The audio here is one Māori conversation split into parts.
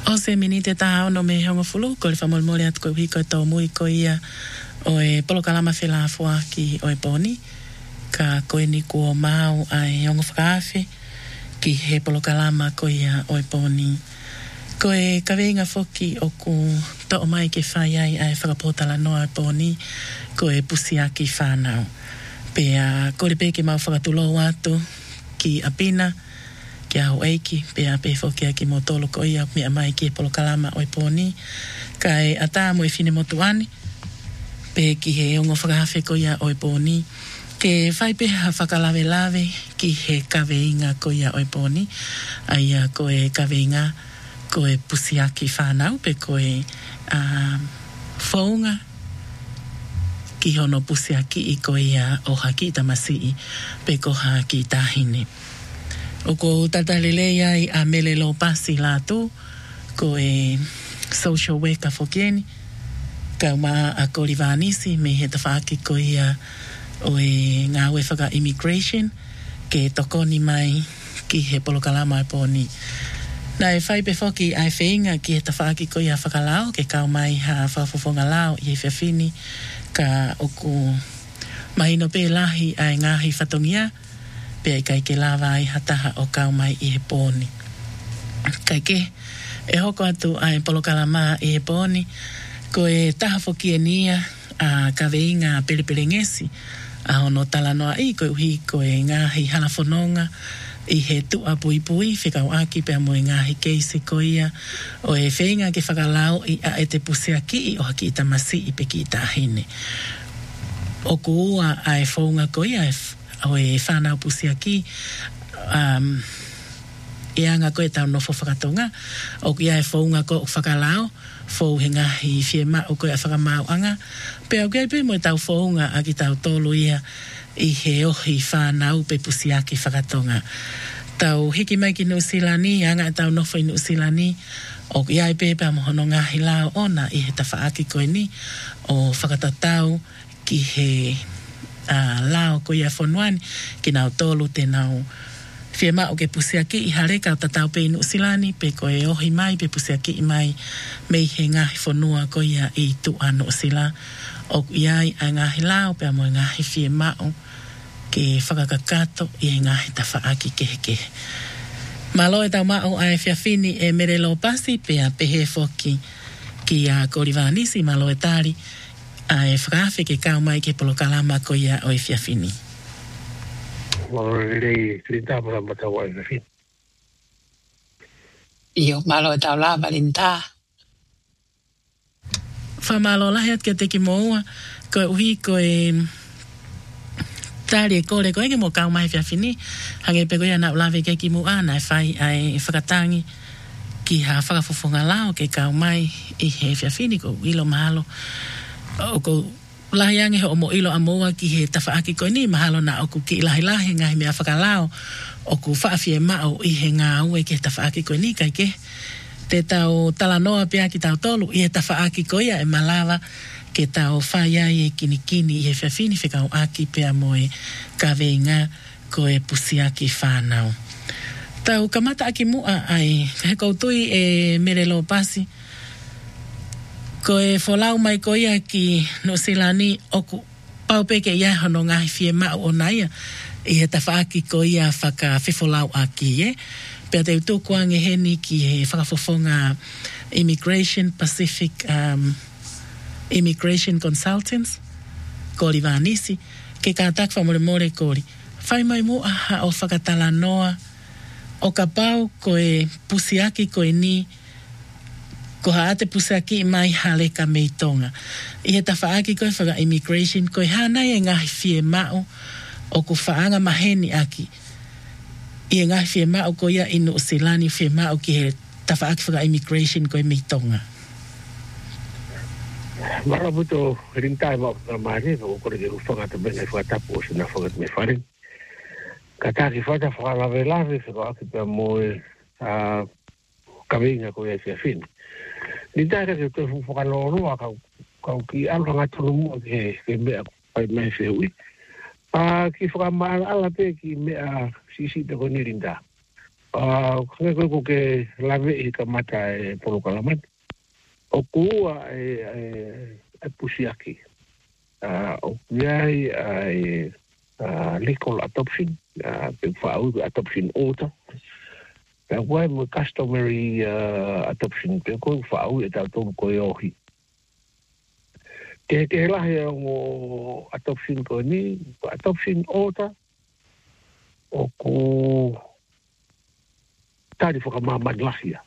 O se minite taha ono me hongo fulu, ko le whamolmole atu koe hiko e tau mui ko ia o e polokalama whela afua ki o e poni. Ka koe ni kua mau ai hongo whakaafe ki he polokalama ko ia o e poni. Ko e kaweinga foki o ku to o mai ke whai ai ai whakapotala noa e poni ko e pusiaki whanau. Pea ko le peke mau whakatulo atu ki apina kia ho eiki, pea pe foki aki mo tolo ko ia mea mai ki e polokalama o e poni. Ka e ata mo e fine motuani, pe ki he ongo whakahafe ko ia o e poni. Ke whai pe ha whakalawe lawe ki he kaweinga ko ia o e poni. Aia ko e kaweinga ko e pusiaki whanau, pe ko e whaunga ki hono pusiaki i ko ia o haki tamasi pe ko haki tahine. O ko tatalelei ai a mele lo pasi lātou, ko e social worker fokieni, ka uma a korivanisi me he tawhaaki ko ia o e ngā ue whaka immigration, ke tokoni mai ki he polokalama e poni. Nā e whai pe foki ai whainga ki he tawhaaki ko ia whakalao, ke kau mai ha whafofonga lao i he whiawhini, ka oku mahino pe lahi ai ngāhi whatongia, pe ai kai ke lawa ai hataha o kau mai i he pōni. Kai ke, e hoko atu ai polokalama i he pōni, ko e taha foki e nia a kaweinga pelepelengesi, a hono talanoa i ko uhi ko e ngāhi halafononga, i he tua pui pui, whekau aki pia mo e ngāhi keisi ko ia, o e whainga ke whakalau i a e te puseaki i o haki i tamasi i peki i tahine. O kuua ai whaunga ko ia o e whanau pusiaki e anga koe tau nofo whakatonga o kia e whaunga ko whakalao whau he ngahi whie o koe a whakamau anga pe au kia pe mo e tau whaunga a ki tau tolu ia i he ohi whanau pe pusiaki whakatonga tau hiki mai ki Nusilani anga e tau nofo i Nusilani o kia e pe pa mohono ngahi lao ona i he tawhaaki koe ni o whakatatau ki he lao ko ia fonuani ki nau tolu te nau whiema o ke puseaki i hareka o tatau pe Nusilani pe ko e ohi mai pe puseaki i mai mei he ngahi fonua ko ia i tu a Nusila o iai a ngahi lao pe amo ngahi whiema o ke whakakakato i he ngahi tawhaaki kehe. Malo e tau mao a e whiawhini e merelo pasi pe a pehe foki ki a korivanisi malo e tari a e whakawhi ke kau mai ke polokalama ko ia o e whiawhini. Malo rei trintāpura matawa e whiawhini. Io, malo e tau la valinta. Whamalo lahi at ke te ki moua, ko e uhi ko e tari e kore ko e ke mo kau mai whiawhini, hange pe ko ia na ulawe ke ki mua na e whai ai whakatangi ki ha whakafofonga lao ke kau mai i he whiawhini ko ilo mahalo. O ko lahiange ho mo ilo amoa ki he tawhaaki koe ni mahalo na o ku ki lahi ngahi mea whakalao o ku whaafie mao i he ngā ue ki he tawhaaki koe ni kai ke te tau talanoa pia ki tau tolu i he tawhaaki koe ia e malawa ke tau whaiai e kinikini i he whiawhini whekau aki pia moe ka veinga koe pusiaki whanau. Tau kamata aki mua ai he koutui e merelo pasi ko e wholau mai ko ia ki Nusilani oku paupeke ia hono ngahi whie mau o naia i he tawhaaki ko ia whaka whiwholau aki e. Pea te utuku ange heni ki he whakafofonga Immigration Pacific Immigration Consultants kori vānisi ke ka takwa more kori. Whai mai mua ha o whakatala noa o ka pau ko e pusiaki ko e ni ko haate pusiaki mai hale ka meitonga. I he tawhaaki koe whaka immigration koe hanai e ngahi whie mao o ku whaanga maheni aki. I e ngahi whie mao ko ia inu Nusilani whie mao ki he tawhaaki whaka immigration koe meitonga. Mara puto rintai mao ka maare o kore ke whangata benga whakatapu o sina whangat me wharen. Ka tāki whata whakalawe lawe whakaaki pia moe kawinga ko ia whiawhini. Ni tāra ke te whakaloroa kau ki alanga tonu mua ke mea pai mai whiui. Ki whakamaara ala pe ki mea sisi te koni rinda. Ko ke lave I ka mata e polo kalamat. O kua e pusiaki. O kuiai e legal adoption, pe whaau adoption order. Pe wai mo customary adoption, pe koe whaau e tau tōmu koe ohi. Te lahi o adoption koe ni, adoption order, o ku tari whakamamani lahia.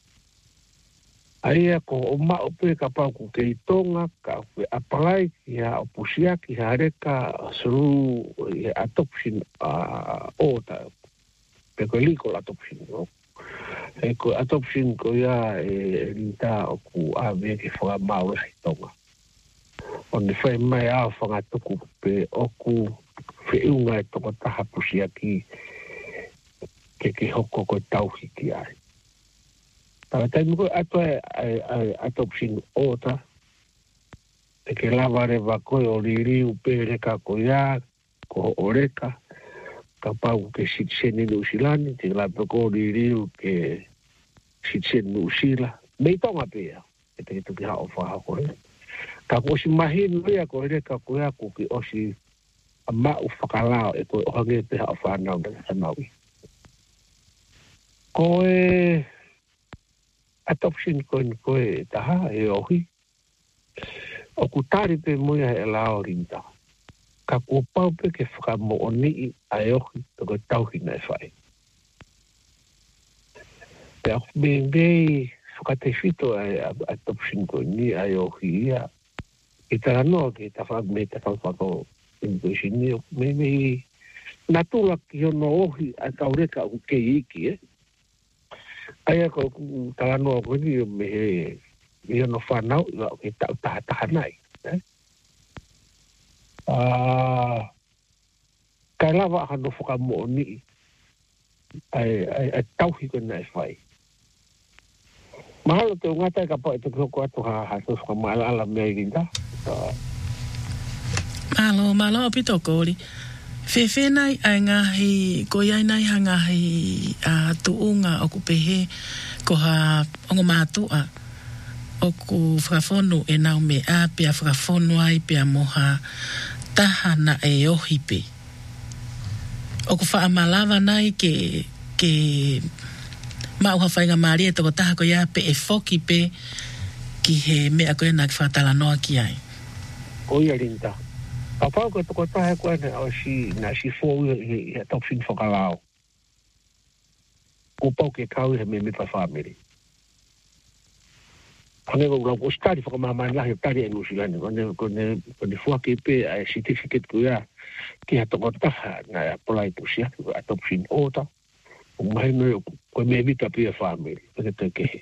Aia ko o mao pe ka pau ku ke itonga, ka ke apalai ki ha o pusiaki ha reka through adoption order. Pe ko legal adoption. E ko adoption ko ia e rinta o ku a me ke whakamau e itonga. O ne whai mai a whangatuku pe o ku whiunga e toko taha pusiaki ke hoko ko tauhi ki ai. Tāna taimi koe ato e adoption order, e ke lava rewa koe o ririu pe reka ko ia, ko o reka, ka pau ke sitsen New Zealand, te lava ko o ririu ke sitsen New Zealand, mei tonga pēa, e te tuki hao whaha koe. Ka ko si mahinu rea ko reka ko ia ko ki osi a mau whakalao e koe ohange pe hao whanau na whanaui. Koe adoption koe taha e ohi. O ku tari pe moia e lao rinta. Ka kua pau pe ke whakamo o nii a e ohi toko tauhina e whai. Pe aku me whakate whito a adoption koe ni a e ohi ia. E tara noa ke ta whak me ta whako intuition ni. Me natula ki hono ohi a taureka u ke iki Aia ko talanoa ko ni me he no whanau i ke tau taha nai. Kai lawa hano whakamo o ni ai tauhi ko nai whai. Mahalo te ungatai ka po e te koko atu ha te whakamala ala mea i rinda. Malo pito kori. Fefe nai ai ngahi, ko iai nai ha ngahi tuunga o ku pehe ko ha ongo mātua o ku whakafonu e nau me a pia whakafonu ai pia moha taha na e ohi pe. O ku whaamalawa nai ke mau hawhainga maari e toko taha ko ia pe e foki pe ki he mea koe na ki whakatala noa ki ai. Ko ia rinta. A pau ko toko tahe koe o na si fōu i adoption whakalao. Ko pau ke kau he me pa whamiri. Kone ko stari whakamamani lahi o tari e New Zealand. Kone fuaki pe a certificate ko ia ki ha toko taha na apply pusia ko adoption order. O mahi me ko me vita pe whamiri. Peke te kehe.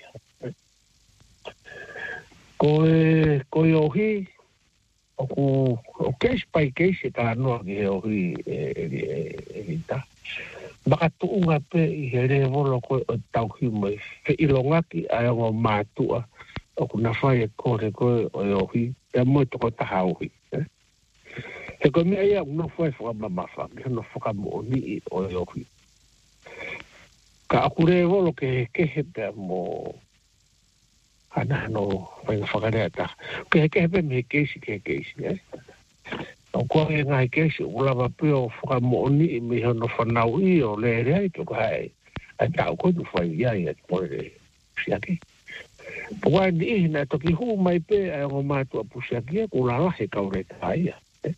Ko i ohi o case by case ta no ki he ohi e ta baka tuunga pe I he revolo ko o tauhi mai fe ilongaki ai o mātua o kuna whai e kore ko o ohi e moi toko taha ohi he ko mea ia una whai whakamamafa ki hana whakamo o ni o ohi ka aku revolo ke he pe mo ana no vai whakarea ta. Ke pe me keisi. O koe ngai keisi ulawa pio whakamooni I me hono whanau I o le rea I toko hai. A tau koe tu whai iai at pore pusiaki. Pua ni ihina toki huu mai pe a o mātua pusiaki a kula lahe kaure taia.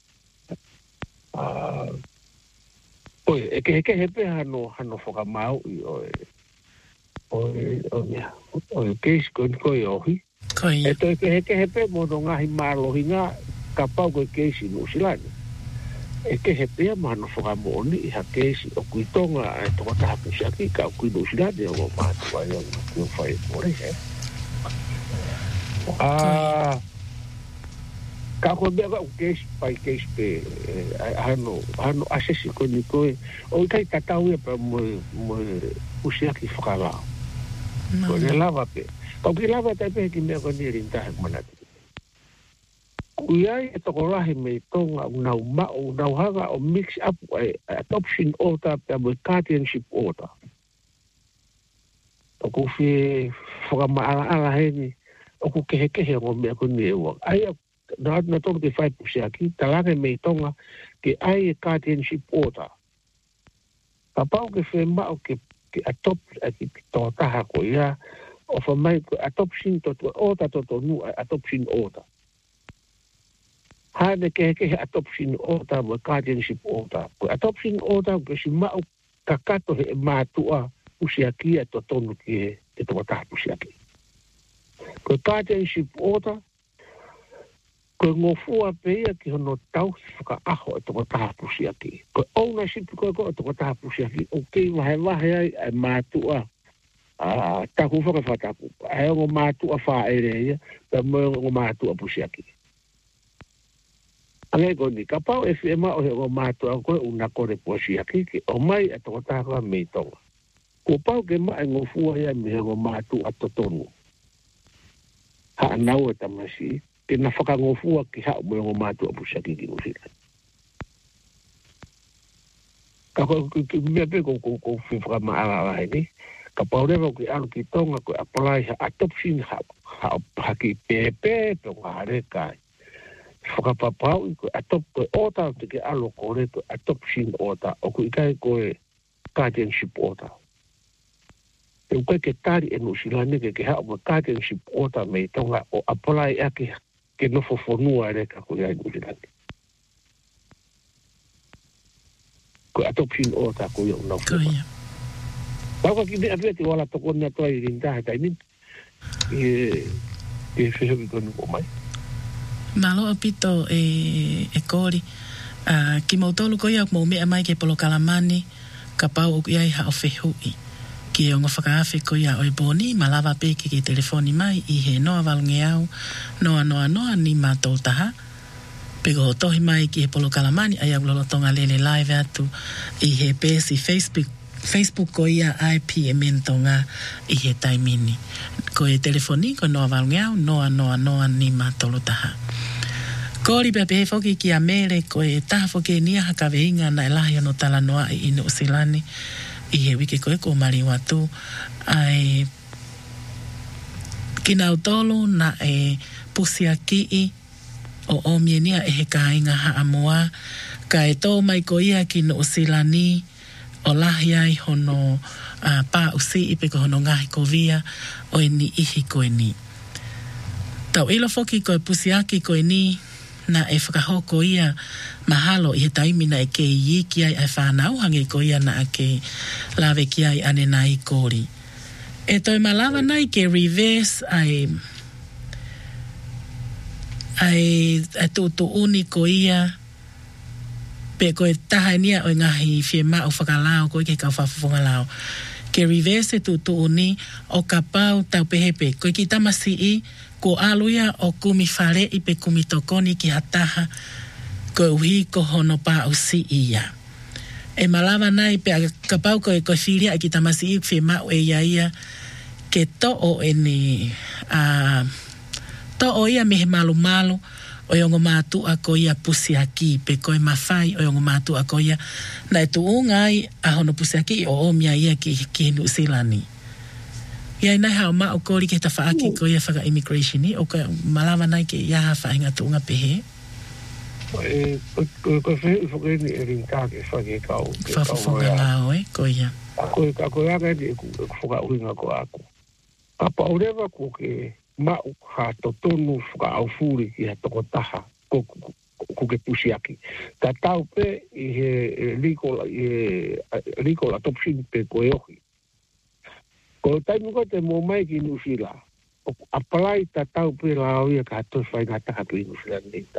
Oe, e ke he pe hano whakamau I o keisi koe ohi. E toi ke hepe mo no ngahi mālohi ngā ka pau koe keisi New Zealand. E ke hepe a mahano whakamooni I ha keisi o kuitonga e toko taha pusiaki ka o kui New Zealand e o mātua I o whai kore he. Ka koe mea ka o keisi pai keisi pe hano asesi koe ni koe o I kai tatau e pa mo pusiaki whakalao. Ko ne lava pe. Kau ki lava tai pe ki mea ko ni rintahe manati. Kuiai e toko lahi me tonga unau mao, unau hanga o mix up adoption order pe mo guardianship order. o ku fi whakamaala heni, o ku kehe o mea ku ni ewa. Ai na tonu ke whai pusiaki, talanga mei tonga, ke ai e guardianship order. Ka pau ke whema o ke atop, ki toa taha ko ia, o whamai ko adoption to order to nu adoption order. Hane ke adoption order mo guardianship order. Ko adoption order ke si mau kakato he mātua pusiaki to tonu ki te toa taha pusiaki. Ko guardianship order, ko ngofua peia ki hono tau whakaaho e toka taha pusiaki. Ko ownership ko e toka taha pusiaki. O kei wahe ai mātua taku whakawhataku. Ai o mātua whaereia, pa mo o mātua pusiaki. Angai ko ni, ka pau e whiema o he o mātua koe una kore pusiaki, ki o mai e toka taha mei tonga. Ko pau ke mai ngofua ia me he o mātua totonu. Ha anau e tamasi, ke na whakangofua ki hao mo o mātua pusiaki ki usila. Ka ki mea pe ko whakamaala ni, ka paurewa ki alu ki tonga ko apply ha adoption ha ki pepe pe o harekai. Whakapapau i ko ko order te ke alu kore ko adoption order o ko ikai ko guardianship order. E ukai ke tari e nusilane ke hao mo guardianship order mei tonga o apply ake ke no fofonua reka ko ia nusilane. Ko adoption order ko ia no fofonua. Pau ki me avete wala toko na toa i rintaha taini. E whehewi konu o mai. Malo apito e kori. Ki mautolu ko ia mo mea mai ke polo kalamani ka pau o iai ha o whehui. Ki o ngā whakaafi ko ia o i boni, malawa peke ki telefoni mai i he noa walunge au, noa ni mātou taha. Pego ho tohi mai ki he polo kalamani, ai au lolotonga lele live atu i he pesi Facebook ko ia IP e mentonga i he taimini. Ko e telefoni ko noa walunge au, noa ni mātou taha. Kori pepe he foki ki a mere ko e taha foki nia hakawe inga na e lahi ono tala noa i inu usilani. I he wike koe ko mari watu ai kina utolo na e pusia ki o omienia e he kāinga haa moa ka e tō mai ko ia ki no usilani o lahi ai hono pā usi ipe ko hono ngahi ko via o e ni ihi ko e ni. Tau ilo foki ko e pusia ki ko e ni na e whakahoko ia mahalo i he taimina e ke i ki ai ai whanau hange ko ia na ke lawe ki ai ane nai kori. E toi malawa nai ke reverse ai tutu uni ko ia pe ko e taha nia o ngahi fie mao whakalao ko i ke kau whafunga lao. Ke reverse e tutu uni o ka pau tau pehepe ko i ki tamasi i ko aluia o kumi whare i pe kumi tokoni ki hataha ko uhi ko hono pā usi ia. E malawa nai pe ka pau ko e ko whiria i ki tamasi i whi mau e ia ke to o e ni to o ia mehe malu o yongo mātua ko ia pusi aki pe ko e mawhai o yongo mātua ko ia na e tuungai a hono pusi aki o omia ia ki hinu silani. Ia nai hao mao kori ke ta whaaki ko ia whaka immigration ni, o ka malawa nai ke ia whainga tuunga pehe. Ko whehi whakeni e rinta ke whake kau. Whafunga lao ko ia. Ko anga ni e whaka uhinga ko aku. A paurewa ko ke mao ha totonu whaka au furi ki ha toko taha ko ke pusiaki. Ta tau pe i he legal adoption pe ko e ohi. Ko taimu ko te mō mai ki Nusila. O apply ta tau pe la au ia ka hatoi whainga taha ki Nusila nita.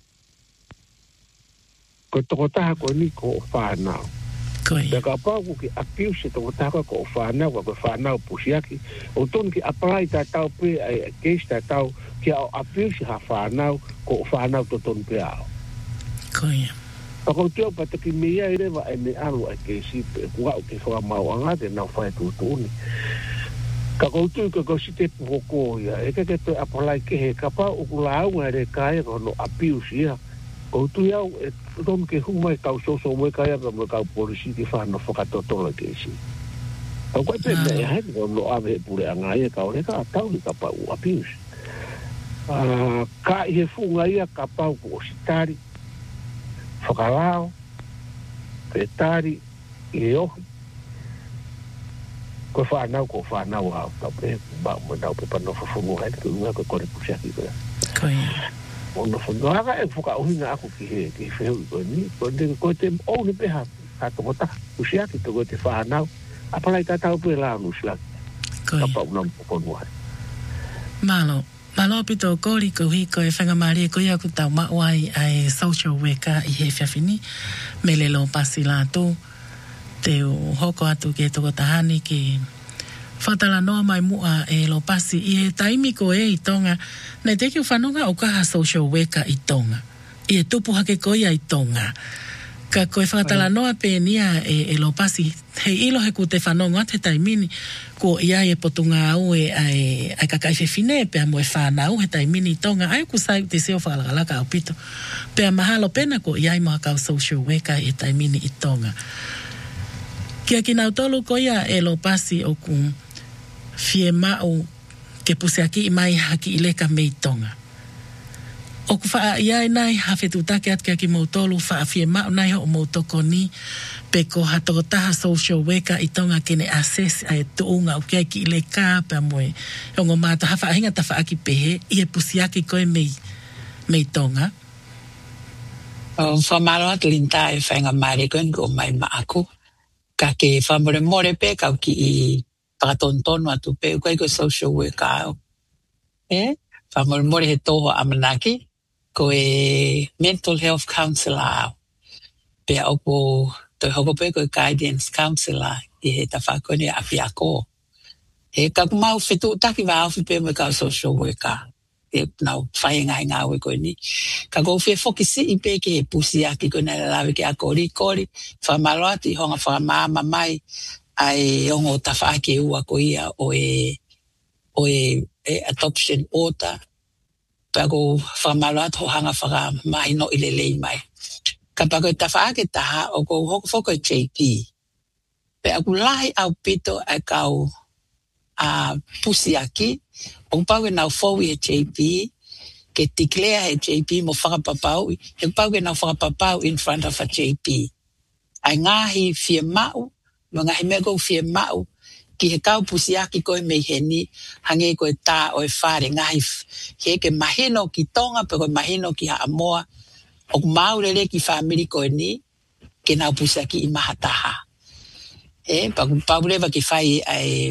Ko toko taha ko ni ko o whanau. Koia. Ka pau ko ki apiuse toko taha ko o whanau, ko whanau pusiaki. O tonu ki apply ta tau pe ai case ta tau ki au apiuse ha whanau ko o whanau to tonu pe au. Koia. Ako teo pata ki mea i rewa e me alu a ke si kua o ke wha mau anga te nau whae tūtūni. Ka koutu ka ko si te puhoko ia, e ka te apalai ke he kapa o kula aunga re kaya ka no apius ia. Koutu iau e tom ke humai kau soso mwe kaya ka mwe kau polisi ki whano whakatotola ke si. Au koe pe me hai no ave pure anga ia ka ore ka tau ka pa u apius. Ka i he funga ia ka pau ko sitari. Whakalao. Petari. I ohi. Ko whanau hao. Ka pe ba mo nau pe pano whafungu hai. Ko unga ko kore kusiaki ko ia. Ko ia. Ono whanau haka e whaka uhinga aku ki he whehu i koe ni. Ko te ou ni peha. Ka tomota kusiaki to ko te whanau. Apalai tatau pe la nusilaki. Kapa unam pokonu hai. Malo pito kori ko hiko e whangamari ko ia ku tau mawai ai social worker i he whiawhini. Me le lo pasi lātou. Te hoko atu ke toko tahani ki whatala noa mai mua e lo pasi i he taimi ko e i tonga. Nei te ki whanonga o kaha social worker i tonga. I e tupu hake ko ia i tonga. Ka koe whakatala noa pe nia e lo pasi hei ilo he ku te whanonga te taimini ko ia e potunga au e ai kakai whewhine pe amo e whanau he taimini tonga ai ku sai te seo whakalaka au pito pe mahalo pena ko ia i moha kau social worker e taimini i tonga kia ki nau tolu ko ia e lo pasi o ku fie mau ke puse aki i mai haki i leka mei tonga o ku wha iai nai hawhetu take at kia ki mautolu wha fie mau nai ho o mautoko ni pe ko hatoko taha social worker i tonga kene assess ai tuunga o kia ki i le kā pe amoe ongo māta hawha ahinga ta wha aki pehe i e pusiaki koe mei tonga o whamaro at linta e whainga maare koe ko mai maaku ka ke whamore more pe kau ki i pakatontonu atu pe koe ko social worker au whamore more he toho amanaki ko e mental health counselor pe opo to hoko pe ko guidance counselor I he ta whakone api ako e ka kumau whetu taki wa awhi pe me ka social worker e nau whainga i ngā weko ni ka ko whi fokisi I pe ke he pusi aki ko nai lawe ke a kori whamalo ati honga whamama mai ai ongo ta whaake ua ko ia o e adoption order Pago whamalat ho hanga whaka mai no ilelei mai. Ka pago ta whaake taha o ko hoko whoko JP. Pe aku lahi au pito e kau pusi aki. O pau e nau whaui he JP. Ke declare he JP mo whakapapau. He pau e nau whakapapau in front of a JP. Ai ngahi fie mau. Mo ngahi mego fie mau. Ki he kau pusiaki koe mei heni, hange koe tā o e whare ngahi he ke mahino ki tonga, pe koe mahino ki Haamoa, o maurere ki whamiri koe ni, ke nau pusiaki I mahataha. Pa paurewa ki whai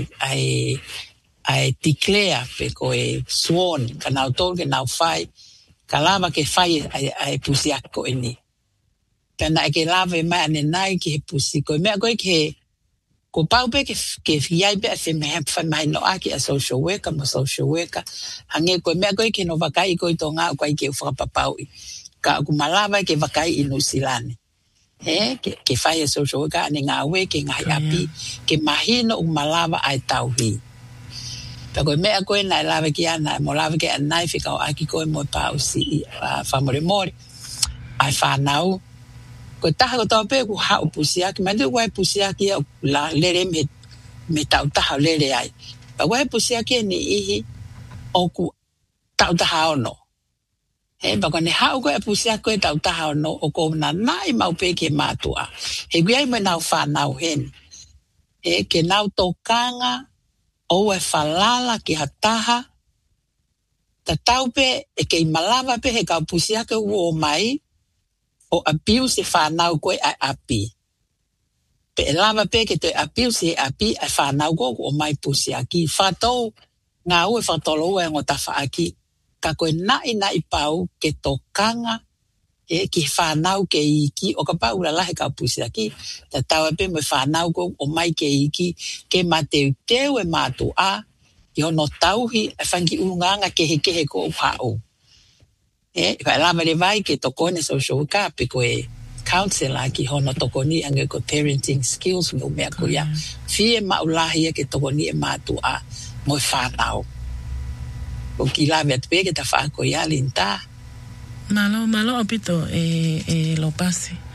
ai declare pe koe sworn, ka nau tol ke nau whai, ka lava ke whai ai pusiaki koe ni. Pena e ke lava e mai ane nai ki he pusi koe, mea koe ke ko pau pe ke iai pe se me mai no aki a social worker mo social worker hange ko me ko ke no vakai ko to nga ko ke fa papau ka ku malava ke vakai I nusilane ke fai social worker ne nga we ke nga api ke mahino malava ai tauhi pe ko me ko na lava ke ana mo lava ke nai fika aki ko mo pau si fa more ai fa now ko taha ko tau pe ku hau pusiaki ma wai pusiaki la lere me tau taha lere ai pa wai pusiaki ni ihi o ku tau taha ono pa ko ne hau ko pusiaki tau taha ono o ko na nai mau pe ke matua he gui ai me nau whanau hen ke nau tokanga o e falala ki hataha ta tau pe ke malava pe he kau pusiaki uo mai o abuse whanau koe ai api. Pe e lava pe ke te abuse api ai whanau koe o mai pusi aki. Whatou ngā ue whatolo ue ngota whaaki. Ka koe nai pau ke tokanga ki whanau ke iki. O ka pau la lahe ka pusi aki. Ta taua pe me whanau koe o mai ke iki. Ke mateu teu e mātu a. I hono tauhi e whanki unganga ke he ko o hao. Ka lava le vai ke tokone social worker pe ko e counselor ki hono tokoni ange ko parenting skills mo mea ko ya fie maulahi ke tokoni e matu a mo whanau o ki lava te pe ke ta wha ko ya linta malo apito e lo pasi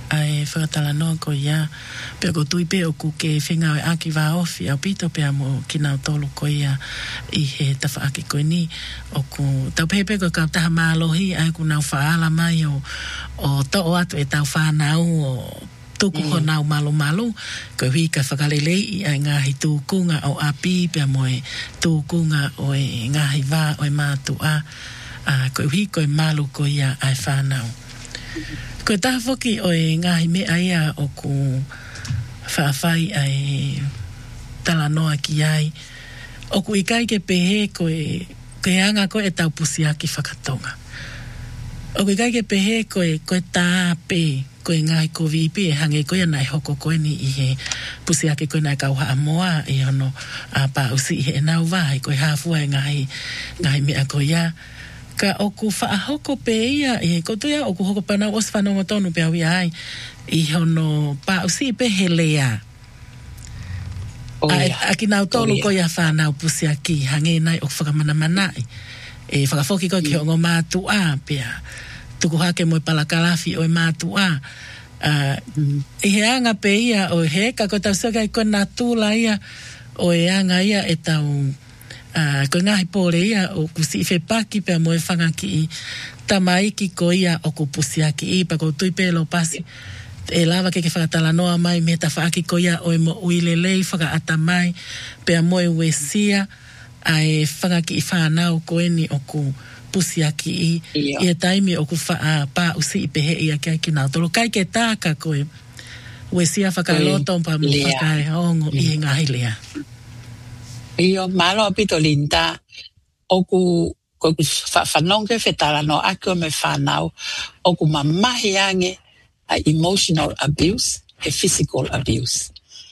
ai whakatala noa ko ia pia ko tui pe o ku ke whenga o aki wā ofi au pito pia mo kina o tolu ko ia i he tawha aki ko ni o ku tau pepe ko kau taha mālohi ai ku nau whaala mai o to o atu e tau whanau o tuku ho nau malu ko hui ka whakalelei ai ngahi tūkunga o api pia mo e tūkunga o e ngahi wā o e mātua ko hui ko e malu ko ia ai whanau. Ko taha whoki o e ngahi mea ia o ku whaawhai ai tala noa ki ai. O ku ikai ke pehe ko e anga ko e tau pusi aki whakatonga. O ku ikai ke pehe ko e tā pe ko e ngahi ko vipi e hange ko e nai hoko ko ni i he pusi aki ko e nai kauha amoa i hono a pa usi i he nau vai ko e hafua e ngahi mea ko ia. Ka oku whaahoko pe ia e kotoia oku hoko panau os whanonga tonu pe au ia ai i hono pa usi pe helea aki nau tolu ko ia whanau pusi aki hange nai o whakamana manai e whakafoki ko ki hongo mātua pia tuku hake mo e palakalafi o e mātua i he anga pe ia o he ka ko tau soka i ko nā tūla ia o e anga ia e tau ko ngahi pōre ia o kusi i whepaki pia moe whanga ki i tamaiki ko ia o ku pusi aki i pa ko tui pēlo pasi e lava ke whakatala noa mai me ta whaaki ko ia o e mo uilelei whakaata mai pia moe wesia a e whanga ki i whanau ko eni o ku pusi aki i e taimi o ku pa usi i pehe ia kia ki nao tolo kai ke tāka ko e wesia whakaloto pa mo whakae hongo i ngahi lea. Io malo apito linda oku whanonge whetala no ako me whanau oku mamahi ange a emotional abuse e physical abuse.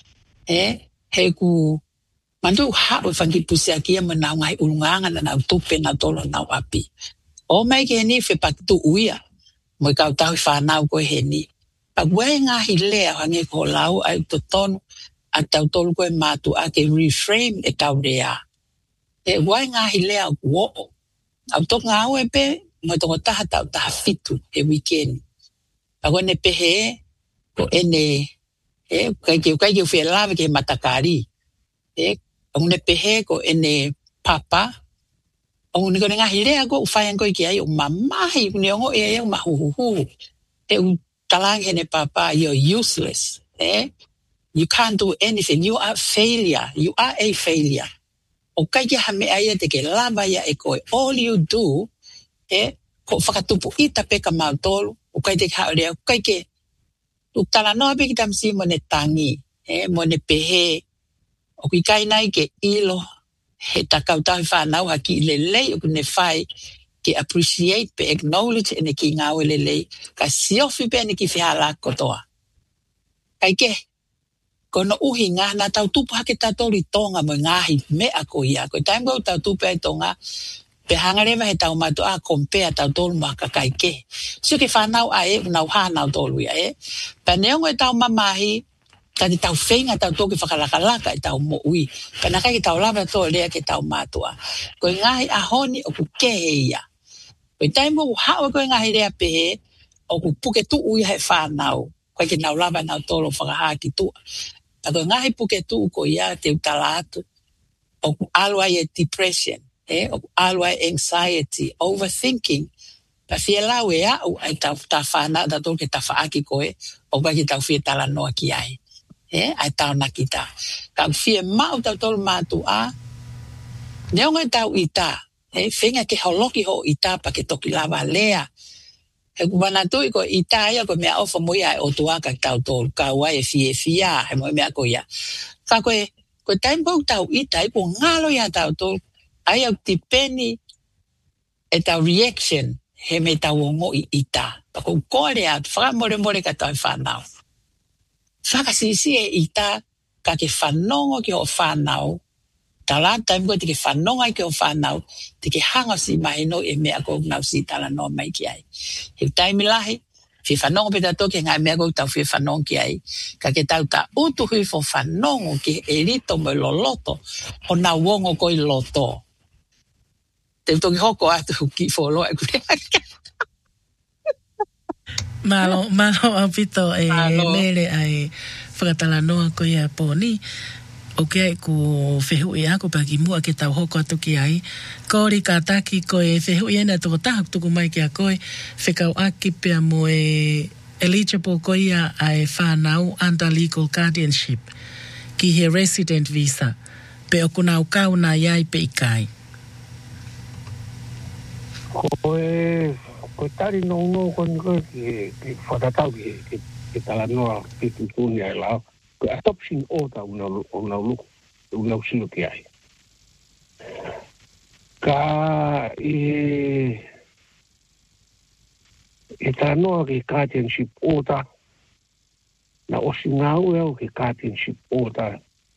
He ku mandu hao whangi pusi aki ama nau ngai ulunganga na nau tupe na tolo nau api. O mai ke ni whepaktu uia mo i kau tau whanau ko he ni. Pa wai ngahi lea hange ko lau ai to tonu a tau tolu koe mātu a ke reframe e tau rea. E wai ngahi lea wo. Au tok ngā au e pe, mo toko taha tau taha fitu e weekend. A koe ne pehe, ko ene, kai ke whia lawe ke matakari. Au ne pehe ko ene papa. Au ne kone ngahi lea ko uwhaian koe ki ai o mamahi, kune ongo e au mahuhuhu. E u talangi hene papa, you're useless. You can't do anything. You are failure. You are a failure. O kai ke hame aia te ke lava ia e koe. All you do, ko whakatupu ita peka mautolu. O kai te haorea, o kai ke tala noa peki tamsi mo ne tangi. Mo ne pehe. O ki kai nai ke ilo. He takau tahi whanau haki lelei. O kune whai ke appreciate pe acknowledge ene ki ngau lelei. Ka siofi pe ene ki whihala kotoa. Kai ke kono uhi ngā nā tau tupu hake tātori tonga mo ngāhi mea ko ia. Ko taim kau tau tupu ai tonga, pe hangarewa he tau matu a kompea tau tolu ma kakai ke. Sio ke whanau a unau hānau tolu ia Pa neongo e tau mamahi, kani tau whenga tau toki whakalakalaka e tau mo ui. Kana kai ke tau lava tō lea ke tau matua. Ko ngāhi ahoni o ku kehe ia. Ko taim kau hawa ko ngāhi rea pehe, o ku puke tu ui he whanau. Ko ke nau lava nau tolo whakahaki tua. Ako ngahi puke tu ko ia te utala atu. O alwa e depression, o alwa anxiety, overthinking. Pa fia lau e au ai tau whana da tol ke ta whaaki koe, o kai ki tau fia tala noa ki ai. Ai tau nakita. Ka fia mau tau tol mātu a, neonga tau ita, whenga ke holoki ho ita pa ke toki lava lea. He kumana tui ko ita ia ko mea ofa mo ia o tuaka tau tolu. Ka wai e fia, he mo mea ko ia. Ka koe taim kou tau ita, ko ngalo ia tau tolu. Ai au tipeni e tau reaction, he me tau ongo i ita. Pa ko kore atu, whakamore ka tau whanau. Whakasisi e ita, ka ke whanongo ki o whanau. Tala taim ko te ke whanonga ki o whanau, te ke hanga si mahino e mea kou nau si tala no mai ki ai. He taimi lahi, fi whanongo peta toke ngai mea kou tau fi whanongo ki ai, ka ke tau ta utu hui fo whanongo ki e rito mo loloto, o na wongo koi loto. Te toki hoko atu ki fo loa e kure. Malo au pito mele ai whakatalanoa ko ia pōni. O ke ko whehu e ako pa ki mua ke tau hoko atu ki ai. Kōri ka taki ko e whehu e na toko taha tuku mai ki a koe. Whekau aki pia mo eligible ko ia ai whanau under legal guardianship. Ki he resident visa. Pe o kuna kau na iai pe ikai. Ko tari no ko ki whatatau ki talanoa ki tutuni ai lao. Adoption order unau sino ki ai. Ka e tanoa ki guardianship order na osi ngau eo ki guardianship order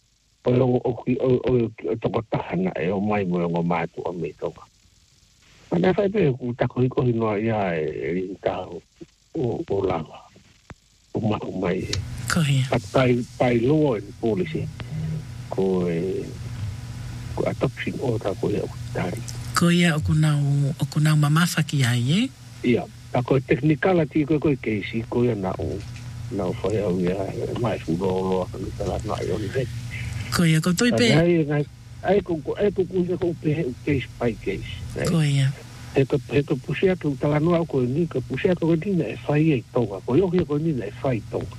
o toko tahana e o mai mo o mātu o me toka. Mana whai pe ku tako hiko hinoa ia e rinta o lava. O mai by law and policy ko adoption order ko ia utari ko ia o kunau mamafa ki ai ia ko technicality ko keisi ko ia na foi au ia mai fulo no tala na yo ni ko ia ko toi pe ai ko pe case by case ko ia ko pusia ko tala no ko ni ko pusia ko ni e fai e toga ko yo ko ni e fai toga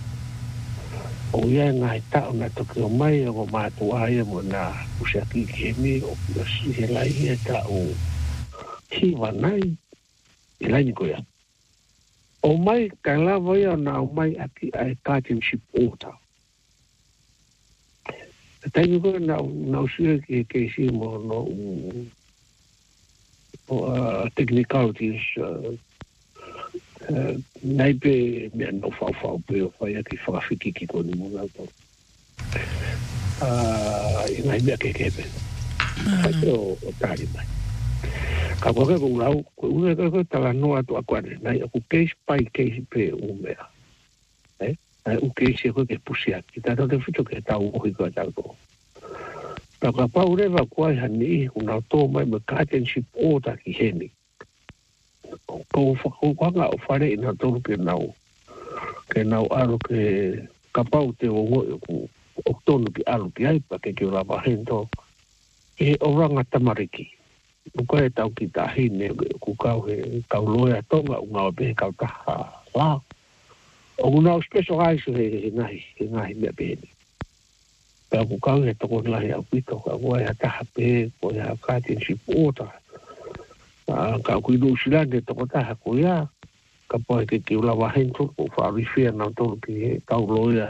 o ia ngai tau na toki o mai o mātua ia mo na pusiaki ki mi o si he lai e ta o hiwa nai i lai ni koia. O mai kai lawa ia na o mai aki ai guardianship order. Tai ni koia na usira ki si mo no technicalities nai pe me no fau pe o fai aki whakawhiki ki koni muna tau. Nai mea ke pe. Fai o tari mai. Ka koke ko urau, ko une ko tala noa tu akuane, nai aku case by case pe o mea. Nai u case ko ke pusiaki, tato te whito ke tau ohi ko a tau ko. Ka pau rewa kuai hani, unau tō mai me guardianship order ki heni. Ko whakauanga o whare ina tolu ke nau aro ke kapau te o ngoi o tonu ki aro ki aipa ke ki o rama hendo e oranga tamariki. Nuka e tau ki tahine ku kau he kau loea tonga unga o pehe kau taha la. O unau specialize he ngahi mea peheni. Pea ku kau he toko lahi au pito ka ua e taha pehe ko e ha guardianship order. Ka kui no silande toko taha ko ia ka poe ke ki ula wahentu o whaarifia na tolu ki he kau loia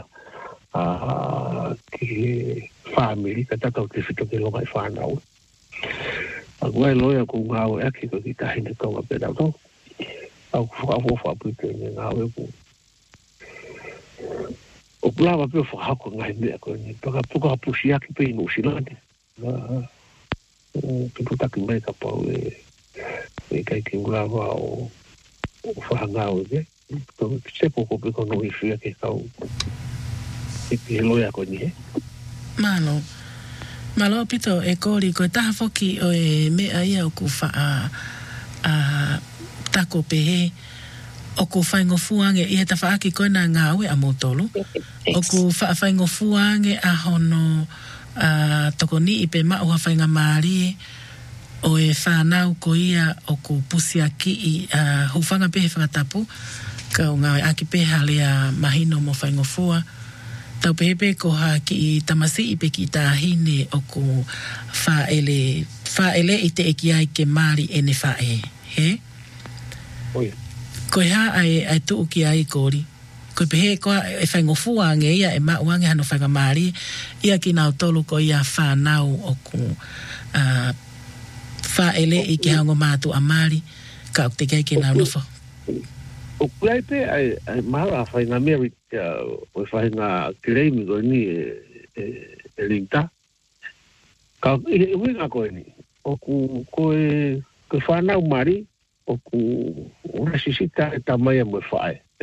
ki he family ka tatau te whito ke longa i whanau a kua e loia ko ngāo e aki ko ki tahine tonga pēdau tau au whakafofa pute ni ngāo e ku o kulawa pēo whakako ngai mea ko ni puka pusi aki pe no silande ke putaki mai ka pau e kai ki ulawa o whahangau e ko sepo ko piko no i whia ke kau e loia ko ni he Malo pito e kori ko taha foki o e mea ia o ku wha tako pehe o ku whaingofuange ia ta whaaki koe na ngāwe a motolo o ku whaingofuange a hono toko ni i pe mao ha whainga maari o e whanau ko ia o ku pusia ki i hufanga pehe whakatapu ka o ngāwe aki peha lea mahino mo whaingofua tau pepe ko ha ki i tamasi i pe ki tahine o ku whaele i te eki ai ke maari ene whae he? Oi. Koe ha ai tuu ki ai kori koe pehe ko e whaingofuange ia e mauange hano whainga maari ia ki nau tolu ko ia whanau o ku whaele i ki hango mātu a maari ka o te kei ke nau nofo o kuai pe ai mara whainga meri o whainga kireimi ko ni e rinta ka i winga koe ni o ku koe whanau mari o ku rasisita e tamaya mo whae